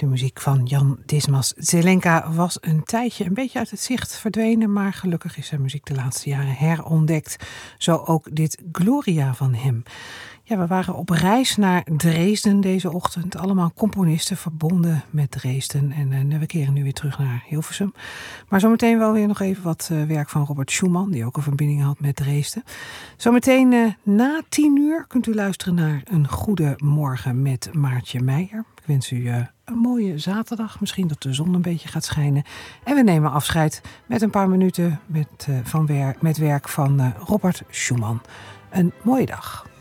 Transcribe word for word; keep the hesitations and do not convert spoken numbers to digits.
De muziek van Jan Dismas. Zelenka was een tijdje een beetje uit het zicht verdwenen, maar gelukkig is zijn muziek de laatste jaren herontdekt. Zo ook dit Gloria van hem. Ja, we waren op reis naar Dresden deze ochtend. Allemaal componisten verbonden met Dresden. En uh, we keren nu weer terug naar Hilversum. Maar zometeen wel weer nog even wat uh, werk van Robert Schumann, die ook een verbinding had met Dresden. Zometeen uh, na tien uur kunt u luisteren naar Een Goede Morgen met Maartje Meijer. Ik wens u uh, een mooie zaterdag. Misschien dat de zon een beetje gaat schijnen. En we nemen afscheid met een paar minuten met, uh, van wer- met werk van uh, Robert Schumann. Een mooie dag.